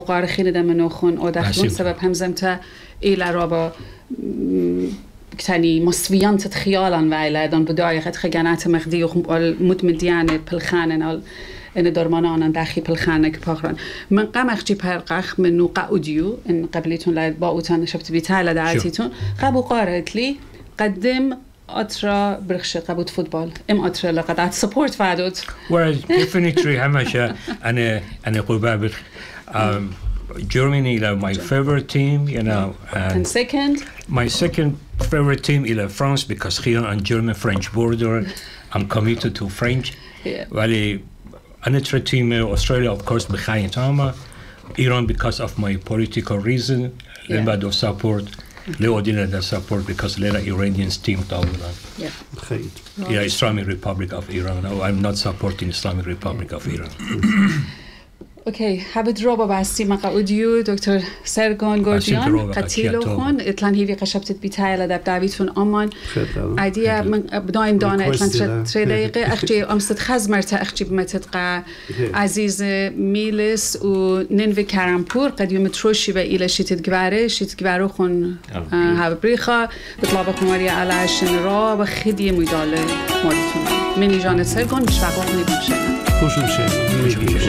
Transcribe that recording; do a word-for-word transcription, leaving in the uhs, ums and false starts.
قار خیلی دم نخون او دخلون سبب همزم تا ایل رابا كتاني مصفيان تتخيالا وعلى دون بداية خجانات مخدي وخم مدمديانة بالخانة إن درمانانا داخل بالخانة كباخران من قام أخجي بهرقخ من نوقع أوديو إن قبليتون لا باوتان شفت بيتالا دعاتيتون قابو قارت لي قدم أترا برخش قبوت فوتبول إم أترا لقد سبورت فادوت. Well, definitely همشه أنا أنا قبابر. Germany is my favorite team, you know. And, and second? My second favorite team is France because here on German-French border, I'm committed to French. Yeah. Well, another team, Australia, of course, behind Tama. Iran because of my political reason. Yeah. Leba do support. Leo didn't support because Lera Iranian team. Yeah. Yeah, Islamic Republic of Iran. No, I'm not supporting Islamic Republic of Iran. اوكي حابت روبا باسي مقاوديو دكتور سرگان گوردیان قتیلو خون اتلان هیوی قشبتت بیتای لدب داویتون آمان ایدیا من بدایم دانه اتلان تر دقیقه اخجی امست خزمر تا اخجی بمتدقى عزیز میلس و ننوی کرامپور قدیوم تروشی و ایله شیتت گواره شیتت گوارو خون هاو بریخا بطلاب خونواری علاشن را و خیدی میداله ماریتون منی جانت سرگان بشوقا خونی بمشه خوشم شه